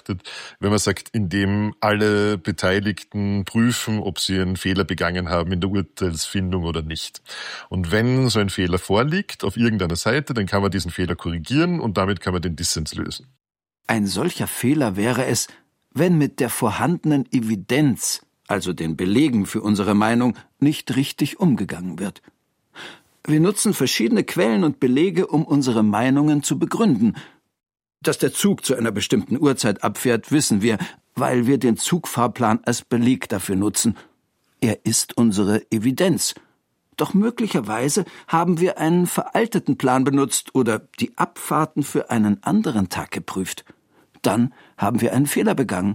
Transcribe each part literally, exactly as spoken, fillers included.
betrachtet, wenn man sagt, indem alle Beteiligten prüfen, ob sie einen Fehler begangen haben in der Urteilsfindung oder nicht. Und wenn so ein Fehler vorliegt auf irgendeiner Seite, dann kann man diesen Fehler korrigieren und damit kann man den Dissens lösen. Ein solcher Fehler wäre es, wenn mit der vorhandenen Evidenz, also den Belegen für unsere Meinung, nicht richtig umgegangen wird. Wir nutzen verschiedene Quellen und Belege, um unsere Meinungen zu begründen. Dass der Zug zu einer bestimmten Uhrzeit abfährt, wissen wir, weil wir den Zugfahrplan als Beleg dafür nutzen. Er ist unsere Evidenz. Doch möglicherweise haben wir einen veralteten Plan benutzt oder die Abfahrten für einen anderen Tag geprüft. Dann haben wir einen Fehler begangen.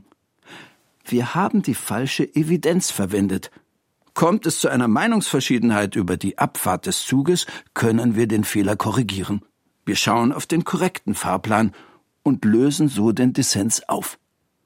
Wir haben die falsche Evidenz verwendet. Kommt es zu einer Meinungsverschiedenheit über die Abfahrt des Zuges, können wir den Fehler korrigieren. Wir schauen auf den korrekten Fahrplan und lösen so den Dissens auf.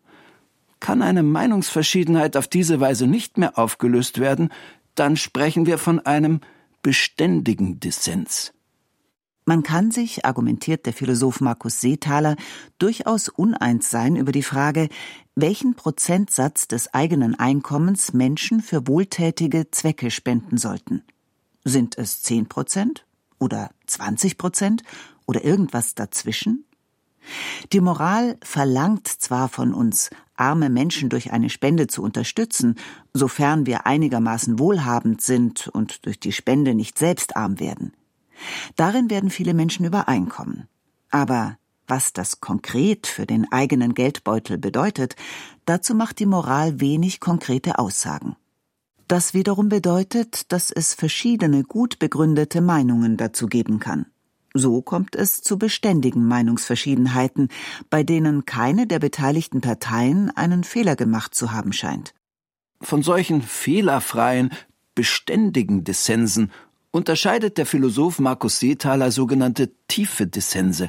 Kann eine Meinungsverschiedenheit auf diese Weise nicht mehr aufgelöst werden, dann sprechen wir von einem beständigen Dissens. Man kann sich, argumentiert der Philosoph Markus Seethaler, durchaus uneins sein über die Frage, welchen Prozentsatz des eigenen Einkommens Menschen für wohltätige Zwecke spenden sollten. Sind es zehn Prozent oder zwanzig Prozent oder irgendwas dazwischen? Die Moral verlangt zwar von uns, arme Menschen durch eine Spende zu unterstützen, sofern wir einigermaßen wohlhabend sind und durch die Spende nicht selbst arm werden. Darin werden viele Menschen übereinkommen. Aber was das konkret für den eigenen Geldbeutel bedeutet, dazu macht die Moral wenig konkrete Aussagen. Das wiederum bedeutet, dass es verschiedene gut begründete Meinungen dazu geben kann. So kommt es zu beständigen Meinungsverschiedenheiten, bei denen keine der beteiligten Parteien einen Fehler gemacht zu haben scheint. Von solchen fehlerfreien, beständigen Dissensen unterscheidet der Philosoph Markus Seethaler sogenannte tiefe Dissense.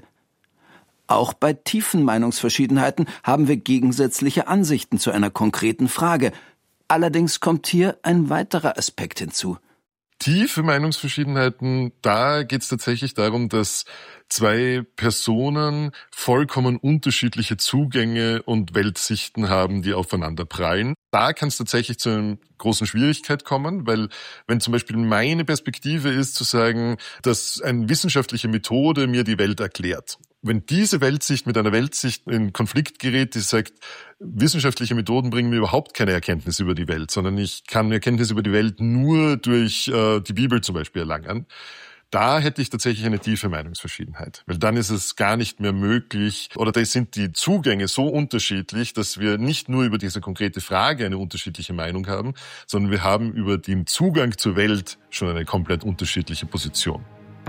Auch bei tiefen Meinungsverschiedenheiten haben wir gegensätzliche Ansichten zu einer konkreten Frage. Allerdings kommt hier ein weiterer Aspekt hinzu. Tiefe Meinungsverschiedenheiten, da geht es tatsächlich darum, dass zwei Personen vollkommen unterschiedliche Zugänge und Weltsichten haben, die aufeinander prallen. Da kann es tatsächlich zu einer großen Schwierigkeit kommen, weil wenn zum Beispiel meine Perspektive ist, zu sagen, dass eine wissenschaftliche Methode mir die Welt erklärt. Wenn diese Weltsicht mit einer Weltsicht in Konflikt gerät, die sagt, wissenschaftliche Methoden bringen mir überhaupt keine Erkenntnis über die Welt, sondern ich kann Erkenntnis über die Welt nur durch äh, die Bibel zum Beispiel erlangen, da hätte ich tatsächlich eine tiefe Meinungsverschiedenheit. Weil dann ist es gar nicht mehr möglich, oder da sind die Zugänge so unterschiedlich, dass wir nicht nur über diese konkrete Frage eine unterschiedliche Meinung haben, sondern wir haben über den Zugang zur Welt schon eine komplett unterschiedliche Position.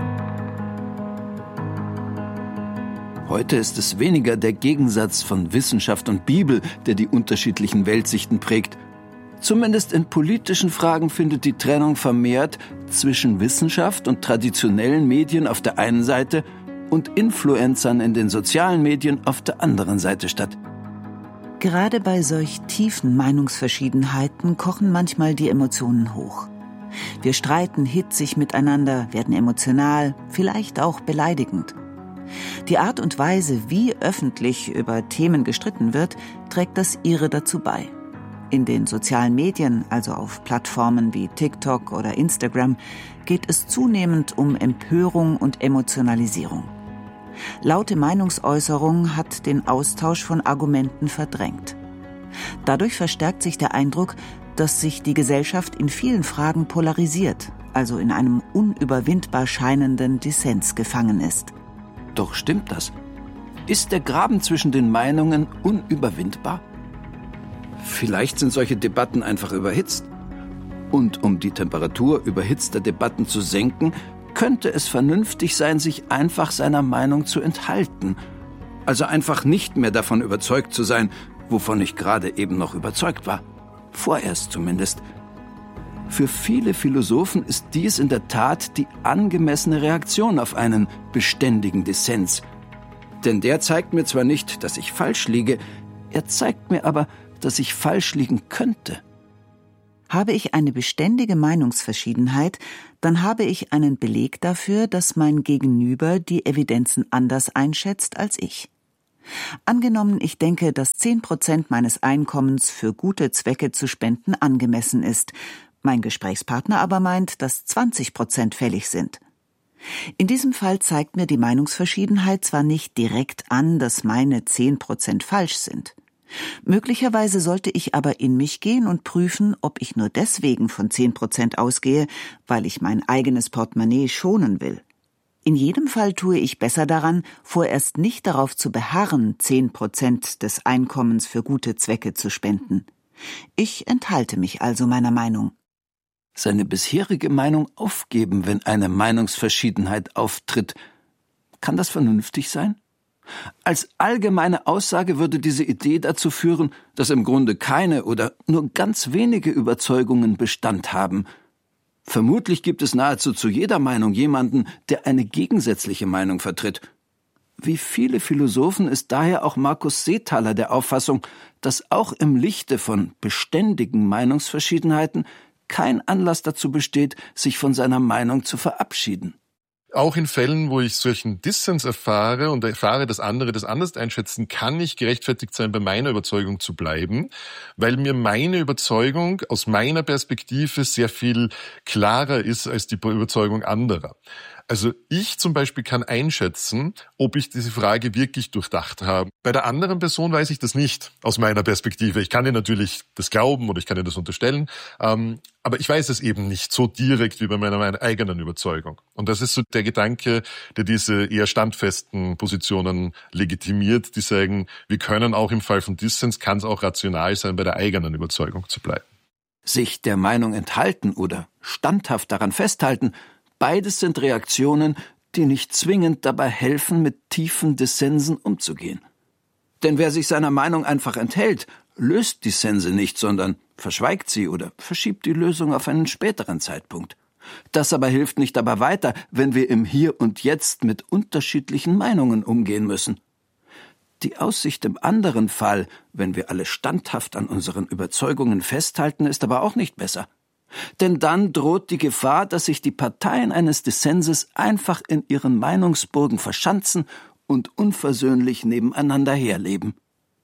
Heute ist es weniger der Gegensatz von Wissenschaft und Bibel, der die unterschiedlichen Weltsichten prägt. Zumindest in politischen Fragen findet die Trennung vermehrt zwischen Wissenschaft und traditionellen Medien auf der einen Seite und Influencern in den sozialen Medien auf der anderen Seite statt. Gerade bei solch tiefen Meinungsverschiedenheiten kochen manchmal die Emotionen hoch. Wir streiten hitzig miteinander, werden emotional, vielleicht auch beleidigend. Die Art und Weise, wie öffentlich über Themen gestritten wird, trägt das ihre dazu bei. In den sozialen Medien, also auf Plattformen wie TikTok oder Instagram, geht es zunehmend um Empörung und Emotionalisierung. Laute Meinungsäußerung hat den Austausch von Argumenten verdrängt. Dadurch verstärkt sich der Eindruck, dass sich die Gesellschaft in vielen Fragen polarisiert, also in einem unüberwindbar scheinenden Dissens gefangen ist. Doch stimmt das? Ist der Graben zwischen den Meinungen unüberwindbar? Vielleicht sind solche Debatten einfach überhitzt. Und um die Temperatur überhitzter Debatten zu senken, könnte es vernünftig sein, sich einfach seiner Meinung zu enthalten. Also einfach nicht mehr davon überzeugt zu sein, wovon ich gerade eben noch überzeugt war. Vorerst zumindest. Für viele Philosophen ist dies in der Tat die angemessene Reaktion auf einen beständigen Dissens. Denn der zeigt mir zwar nicht, dass ich falsch liege, er zeigt mir aber, dass ich falsch liegen könnte. Habe ich eine beständige Meinungsverschiedenheit, dann habe ich einen Beleg dafür, dass mein Gegenüber die Evidenzen anders einschätzt als ich. Angenommen, ich denke, dass zehn Prozent meines Einkommens für gute Zwecke zu spenden angemessen ist. Mein Gesprächspartner aber meint, dass zwanzig Prozent fällig sind. In diesem Fall zeigt mir die Meinungsverschiedenheit zwar nicht direkt an, dass meine zehn Prozent falsch sind. Möglicherweise sollte ich aber in mich gehen und prüfen, ob ich nur deswegen von zehn Prozent ausgehe, weil ich mein eigenes Portemonnaie schonen will. In jedem Fall tue ich besser daran, vorerst nicht darauf zu beharren, zehn Prozent des Einkommens für gute Zwecke zu spenden. Ich enthalte mich also meiner Meinung. Seine bisherige Meinung aufgeben, wenn eine Meinungsverschiedenheit auftritt. Kann das vernünftig sein? Als allgemeine Aussage würde diese Idee dazu führen, dass im Grunde keine oder nur ganz wenige Überzeugungen Bestand haben. Vermutlich gibt es nahezu zu jeder Meinung jemanden, der eine gegensätzliche Meinung vertritt. Wie viele Philosophen ist daher auch Markus Seethaler der Auffassung, dass auch im Lichte von beständigen Meinungsverschiedenheiten kein Anlass dazu besteht, sich von seiner Meinung zu verabschieden. Auch in Fällen, wo ich solchen Dissens erfahre und erfahre, dass andere das anders einschätzen, kann ich gerechtfertigt sein, bei meiner Überzeugung zu bleiben, weil mir meine Überzeugung aus meiner Perspektive sehr viel klarer ist als die Überzeugung anderer. Also ich zum Beispiel kann einschätzen, ob ich diese Frage wirklich durchdacht habe. Bei der anderen Person weiß ich das nicht, aus meiner Perspektive. Ich kann ihr natürlich das glauben oder ich kann ihr das unterstellen, ähm, aber ich weiß es eben nicht so direkt wie bei meiner, meiner eigenen Überzeugung. Und das ist so der Gedanke, der diese eher standfesten Positionen legitimiert, die sagen, wir können auch im Fall von Dissens, kann es auch rational sein, bei der eigenen Überzeugung zu bleiben. Sich der Meinung enthalten oder standhaft daran festhalten, beides sind Reaktionen, die nicht zwingend dabei helfen, mit tiefen Dissensen umzugehen. Denn wer sich seiner Meinung einfach enthält, löst Dissense nicht, sondern verschweigt sie oder verschiebt die Lösung auf einen späteren Zeitpunkt. Das aber hilft nicht dabei weiter, wenn wir im Hier und Jetzt mit unterschiedlichen Meinungen umgehen müssen. Die Aussicht im anderen Fall, wenn wir alle standhaft an unseren Überzeugungen festhalten, ist aber auch nicht besser. Denn dann droht die Gefahr, dass sich die Parteien eines Dissenses einfach in ihren Meinungsburgen verschanzen und unversöhnlich nebeneinander herleben.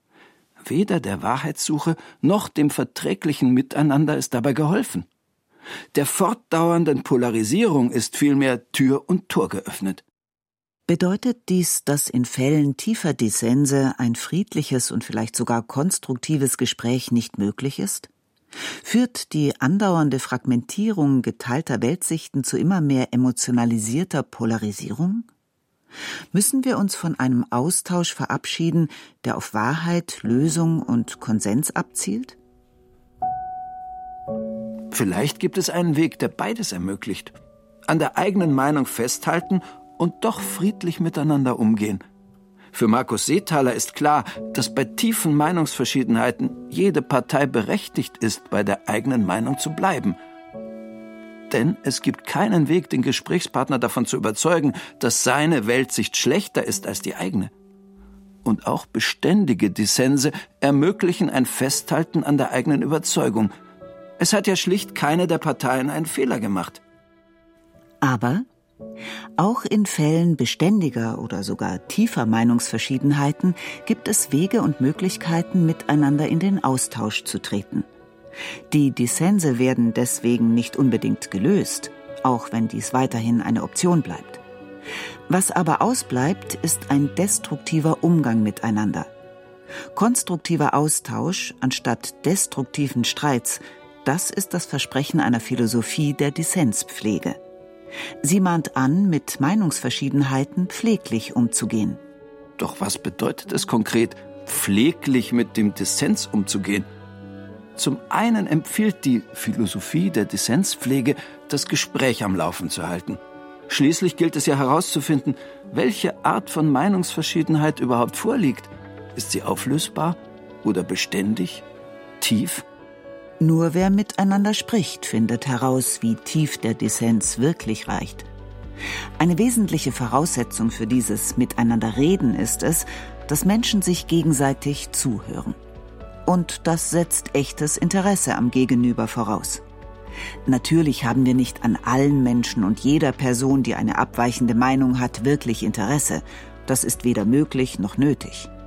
Weder der Wahrheitssuche noch dem verträglichen Miteinander ist dabei geholfen. Der fortdauernden Polarisierung ist vielmehr Tür und Tor geöffnet. Bedeutet dies, dass in Fällen tiefer Dissense ein friedliches und vielleicht sogar konstruktives Gespräch nicht möglich ist? Führt die andauernde Fragmentierung geteilter Weltsichten zu immer mehr emotionalisierter Polarisierung? Müssen wir uns von einem Austausch verabschieden, der auf Wahrheit, Lösung und Konsens abzielt? Vielleicht gibt es einen Weg, der beides ermöglicht. An der eigenen Meinung festhalten und doch friedlich miteinander umgehen. Für Markus Seethaler ist klar, dass bei tiefen Meinungsverschiedenheiten jede Partei berechtigt ist, bei der eigenen Meinung zu bleiben. Denn es gibt keinen Weg, den Gesprächspartner davon zu überzeugen, dass seine Weltsicht schlechter ist als die eigene. Und auch beständige Dissense ermöglichen ein Festhalten an der eigenen Überzeugung. Es hat ja schlicht keine der Parteien einen Fehler gemacht. Aber auch in Fällen beständiger oder sogar tiefer Meinungsverschiedenheiten gibt es Wege und Möglichkeiten, miteinander in den Austausch zu treten. Die Dissense werden deswegen nicht unbedingt gelöst, auch wenn dies weiterhin eine Option bleibt. Was aber ausbleibt, ist ein destruktiver Umgang miteinander. Konstruktiver Austausch anstatt destruktiven Streits, das ist das Versprechen einer Philosophie der Dissenspflege. Sie mahnt an, mit Meinungsverschiedenheiten pfleglich umzugehen. Doch was bedeutet es konkret, pfleglich mit dem Dissens umzugehen? Zum einen empfiehlt die Philosophie der Dissenspflege, das Gespräch am Laufen zu halten. Schließlich gilt es ja herauszufinden, welche Art von Meinungsverschiedenheit überhaupt vorliegt. Ist sie auflösbar oder beständig, tief? Nur wer miteinander spricht, findet heraus, wie tief der Dissens wirklich reicht. Eine wesentliche Voraussetzung für dieses Miteinanderreden ist es, dass Menschen sich gegenseitig zuhören. Und das setzt echtes Interesse am Gegenüber voraus. Natürlich haben wir nicht an allen Menschen und jeder Person, die eine abweichende Meinung hat, wirklich Interesse. Das ist weder möglich noch nötig.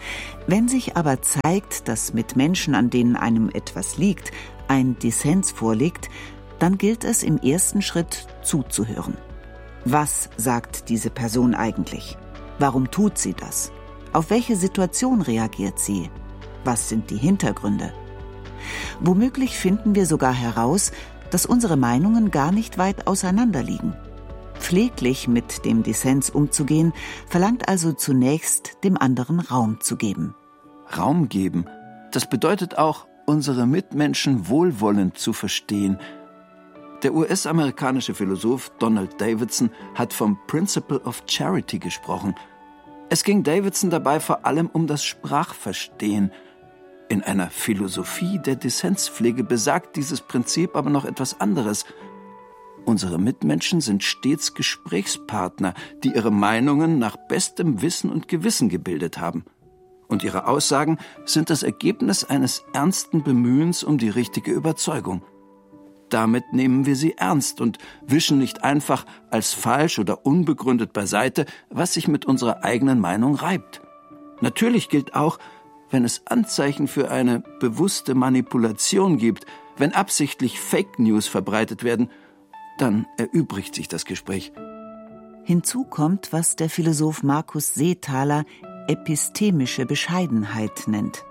Wenn sich aber zeigt, dass mit Menschen, an denen einem etwas liegt, ein Dissens vorliegt, dann gilt es im ersten Schritt zuzuhören. Was sagt diese Person eigentlich? Warum tut sie das? Auf welche Situation reagiert sie? Was sind die Hintergründe? Womöglich finden wir sogar heraus, dass unsere Meinungen gar nicht weit auseinander liegen. Pfleglich mit dem Dissens umzugehen, verlangt also zunächst, dem anderen Raum zu geben. Raum geben, das bedeutet auch, unsere Mitmenschen wohlwollend zu verstehen. Der U S-amerikanische Philosoph Donald Davidson hat vom Principle of Charity gesprochen. Es ging Davidson dabei vor allem um das Sprachverstehen. In einer Philosophie der Dissenspflege besagt dieses Prinzip aber noch etwas anderes. Unsere Mitmenschen sind stets Gesprächspartner, die ihre Meinungen nach bestem Wissen und Gewissen gebildet haben. Und ihre Aussagen sind das Ergebnis eines ernsten Bemühens um die richtige Überzeugung. Damit nehmen wir sie ernst und wischen nicht einfach als falsch oder unbegründet beiseite, was sich mit unserer eigenen Meinung reibt. Natürlich gilt auch, wenn es Anzeichen für eine bewusste Manipulation gibt, wenn absichtlich Fake News verbreitet werden, dann erübrigt sich das Gespräch. Hinzu kommt, was der Philosoph Markus Seethaler epistemische Bescheidenheit nennt.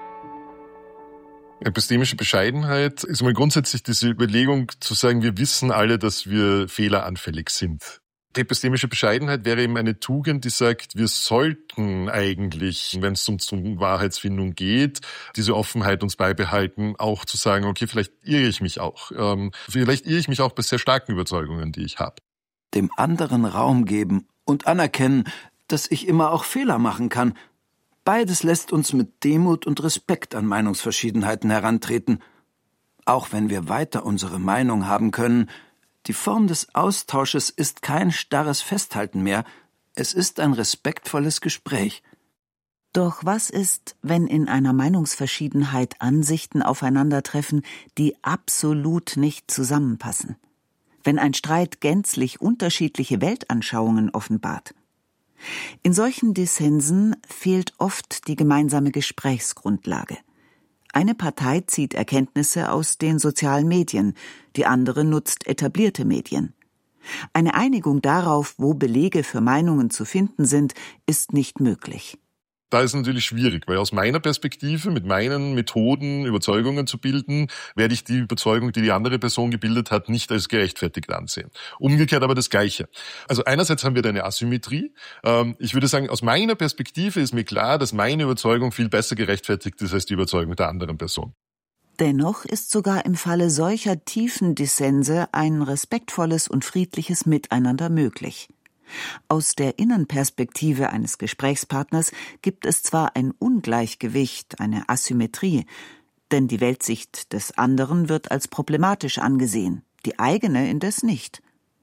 Epistemische Bescheidenheit ist mal grundsätzlich diese Überlegung zu sagen, wir wissen alle, dass wir fehleranfällig sind. Die epistemische Bescheidenheit wäre eben eine Tugend, die sagt, wir sollten eigentlich, wenn es um, um Wahrheitsfindung geht, diese Offenheit uns beibehalten, auch zu sagen, okay, vielleicht irre ich mich auch. Ähm, vielleicht irre ich mich auch bei sehr starken Überzeugungen, die ich habe. Dem anderen Raum geben und anerkennen, dass ich immer auch Fehler machen kann. Beides lässt uns mit Demut und Respekt an Meinungsverschiedenheiten herantreten. Auch wenn wir weiter unsere Meinung haben können, die Form des Austausches ist kein starres Festhalten mehr, es ist ein respektvolles Gespräch. Doch was ist, wenn in einer Meinungsverschiedenheit Ansichten aufeinandertreffen, die absolut nicht zusammenpassen? Wenn ein Streit gänzlich unterschiedliche Weltanschauungen offenbart? In solchen Dissensen fehlt oft die gemeinsame Gesprächsgrundlage. Eine Partei zieht Erkenntnisse aus den sozialen Medien, die andere nutzt etablierte Medien. Eine Einigung darauf, wo Belege für Meinungen zu finden sind, ist nicht möglich. Da ist es natürlich schwierig, weil aus meiner Perspektive, mit meinen Methoden Überzeugungen zu bilden, werde ich die Überzeugung, die die andere Person gebildet hat, nicht als gerechtfertigt ansehen. Umgekehrt aber das Gleiche. Also einerseits haben wir da eine Asymmetrie. Ich würde sagen, aus meiner Perspektive ist mir klar, dass meine Überzeugung viel besser gerechtfertigt ist als die Überzeugung der anderen Person. Dennoch ist sogar im Falle solcher tiefen Dissense ein respektvolles und friedliches Miteinander möglich. Aus der Innenperspektive eines Gesprächspartners gibt es zwar ein Ungleichgewicht, eine Asymmetrie, denn die Weltsicht des anderen wird als problematisch angesehen, die eigene indes nicht.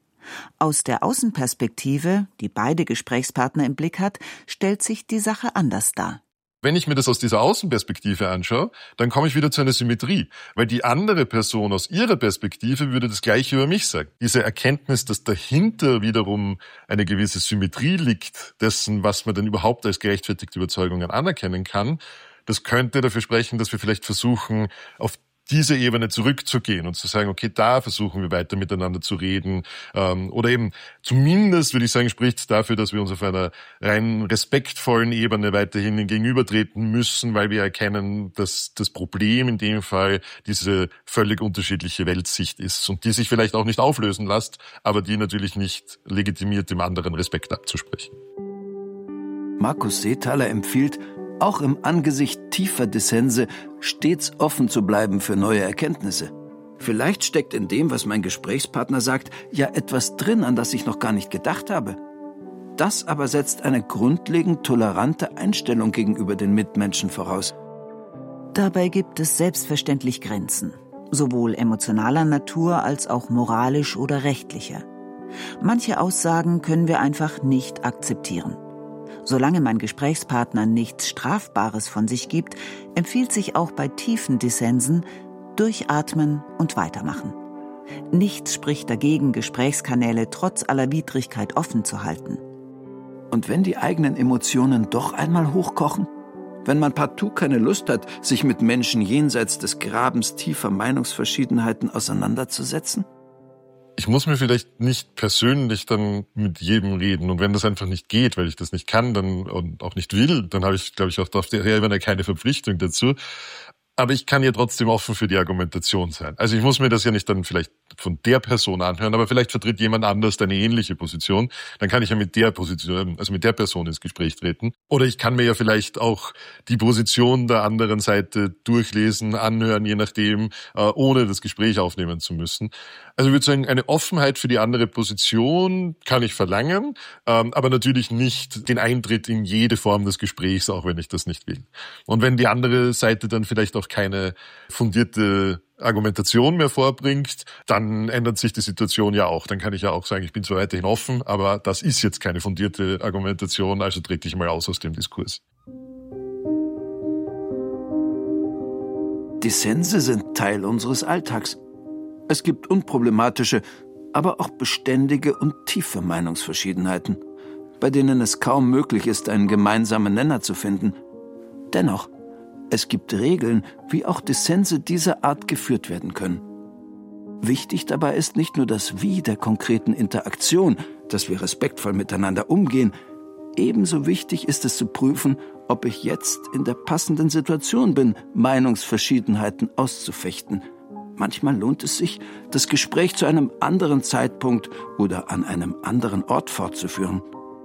Aus der Außenperspektive, die beide Gesprächspartner im Blick hat, stellt sich die Sache anders dar. Wenn ich mir das aus dieser Außenperspektive anschaue, dann komme ich wieder zu einer Symmetrie, weil die andere Person aus ihrer Perspektive würde das Gleiche über mich sagen. Diese Erkenntnis, dass dahinter wiederum eine gewisse Symmetrie liegt, dessen, was man dann überhaupt als gerechtfertigte Überzeugungen anerkennen kann, das könnte dafür sprechen, dass wir vielleicht versuchen, auf diese Ebene zurückzugehen und zu sagen, okay, da versuchen wir weiter miteinander zu reden. Oder eben zumindest, würde ich sagen, spricht es dafür, dass wir uns auf einer rein respektvollen Ebene weiterhin gegenübertreten müssen, weil wir erkennen, dass das Problem in dem Fall diese völlig unterschiedliche Weltsicht ist und die sich vielleicht auch nicht auflösen lässt, aber die natürlich nicht legitimiert, dem anderen Respekt abzusprechen. Markus Seethaler empfiehlt, auch im Angesicht tiefer Dissense stets offen zu bleiben für neue Erkenntnisse. Vielleicht steckt in dem, was mein Gesprächspartner sagt, ja etwas drin, an das ich noch gar nicht gedacht habe. Das aber setzt eine grundlegend tolerante Einstellung gegenüber den Mitmenschen voraus. Dabei gibt es selbstverständlich Grenzen, sowohl emotionaler Natur als auch moralisch oder rechtlicher. Manche Aussagen können wir einfach nicht akzeptieren. Solange mein Gesprächspartner nichts Strafbares von sich gibt, empfiehlt sich auch bei tiefen Dissensen durchatmen und weitermachen. Nichts spricht dagegen, Gesprächskanäle trotz aller Widrigkeit offen zu halten. Und wenn die eigenen Emotionen doch einmal hochkochen, Wenn man partout keine Lust hat, sich mit Menschen jenseits des Grabens tiefer Meinungsverschiedenheiten auseinanderzusetzen? Ich muss mir vielleicht nicht persönlich dann mit jedem reden. Und wenn das einfach nicht geht, weil ich das nicht kann dann und auch nicht will, dann habe ich, glaube ich, auch auf der Ebene keine Verpflichtung dazu. Aber ich kann ja trotzdem offen für die Argumentation sein. Also ich muss mir das ja nicht dann vielleicht von der Person anhören, aber vielleicht vertritt jemand anders eine ähnliche Position. Dann kann ich ja mit der Position, also mit der Person ins Gespräch treten. Oder ich kann mir ja vielleicht auch die Position der anderen Seite durchlesen, anhören, je nachdem, ohne das Gespräch aufnehmen zu müssen. Also ich würde sagen, eine Offenheit für die andere Position kann ich verlangen, aber natürlich nicht den Eintritt in jede Form des Gesprächs, auch wenn ich das nicht will. Und wenn die andere Seite dann vielleicht auch keine fundierte Argumentation mehr vorbringt, dann ändert sich die Situation ja auch. Dann kann ich ja auch sagen, ich bin zwar weiterhin offen, aber das ist jetzt keine fundierte Argumentation, also trete ich mal aus aus dem Diskurs. Dissense sind Teil unseres Alltags. Es gibt unproblematische, aber auch beständige und tiefe Meinungsverschiedenheiten, bei denen es kaum möglich ist, einen gemeinsamen Nenner zu finden. Dennoch, es gibt Regeln, wie auch Dissense dieser Art geführt werden können. Wichtig dabei ist nicht nur das Wie der konkreten Interaktion, dass wir respektvoll miteinander umgehen. Ebenso wichtig ist es zu prüfen, ob ich jetzt in der passenden Situation bin, Meinungsverschiedenheiten auszufechten. Manchmal lohnt es sich, das Gespräch zu einem anderen Zeitpunkt oder an einem anderen Ort fortzuführen.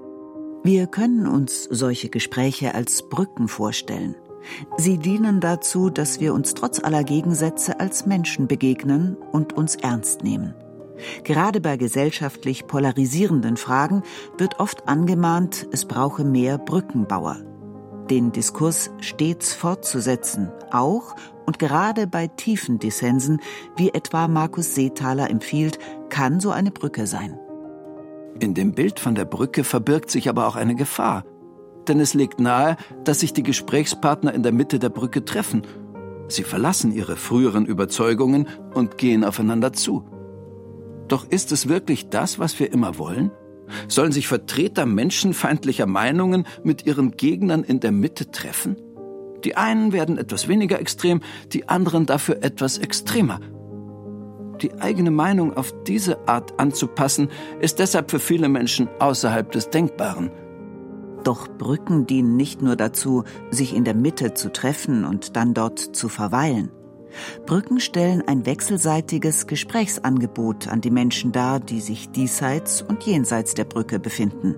Wir können uns solche Gespräche als Brücken vorstellen. Sie dienen dazu, dass wir uns trotz aller Gegensätze als Menschen begegnen und uns ernst nehmen. Gerade bei gesellschaftlich polarisierenden Fragen wird oft angemahnt, es brauche mehr Brückenbauer. Den Diskurs stets fortzusetzen, auch und gerade bei tiefen Dissensen, wie etwa Markus Seethaler empfiehlt, kann so eine Brücke sein. In dem Bild von der Brücke verbirgt sich aber auch eine Gefahr. Denn es liegt nahe, dass sich die Gesprächspartner in der Mitte der Brücke treffen. Sie verlassen ihre früheren Überzeugungen und gehen aufeinander zu. Doch ist es wirklich das, was wir immer wollen? Sollen sich Vertreter menschenfeindlicher Meinungen mit ihren Gegnern in der Mitte treffen? Die einen werden etwas weniger extrem, die anderen dafür etwas extremer. Die eigene Meinung auf diese Art anzupassen, ist deshalb für viele Menschen außerhalb des Denkbaren. Doch Brücken dienen nicht nur dazu, sich in der Mitte zu treffen und dann dort zu verweilen. Brücken stellen ein wechselseitiges Gesprächsangebot an die Menschen dar, die sich diesseits und jenseits der Brücke befinden.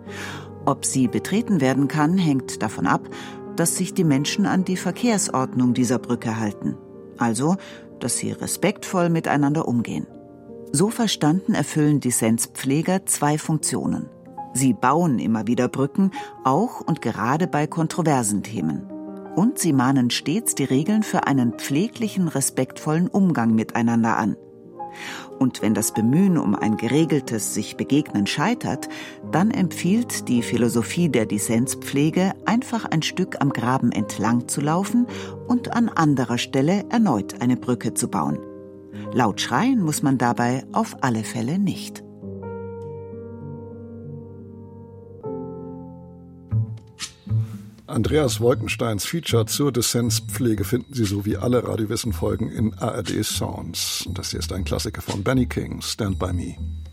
Ob sie betreten werden kann, hängt davon ab, dass sich die Menschen an die Verkehrsordnung dieser Brücke halten. Also, dass sie respektvoll miteinander umgehen. So verstanden erfüllen Dissenspfleger zwei Funktionen. Sie bauen immer wieder Brücken, auch und gerade bei kontroversen Themen. Und sie mahnen stets die Regeln für einen pfleglichen, respektvollen Umgang miteinander an. Und wenn das Bemühen um ein geregeltes Sich-Begegnen scheitert, dann empfiehlt die Philosophie der Dissenspflege, einfach ein Stück am Graben entlang zu laufen und an anderer Stelle erneut eine Brücke zu bauen. Laut schreien muss man dabei auf alle Fälle nicht. Andreas Wolkensteins Feature zur Dissenspflege finden Sie sowie alle Radiowissen-Folgen in A R D Sounds. Das hier ist ein Klassiker von Benny King, Stand By Me.